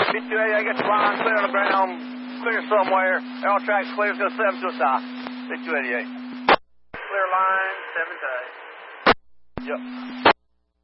B288, get the line clear on the ground, clear somewhere. All tracks clear, go 7 to a stop. B288. Clear line, 7 to 8. Yep.